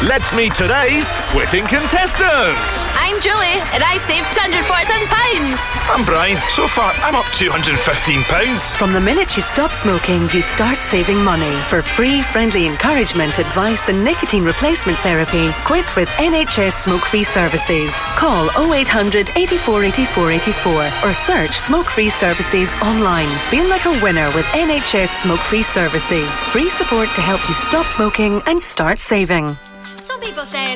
Let's meet today's quitting contestants. I'm Julie, and I've saved £247. I'm Brian. So far, I'm up £215. From the minute you stop smoking, you start saving money. For free, friendly encouragement, advice and nicotine replacement therapy, quit with NHS Smoke-Free Services. Call 0800 84 84 84 or search Smoke-Free Services online. Feel like a winner with NHS Smoke-Free Services. Free support to help you stop smoking and start saving. Some people say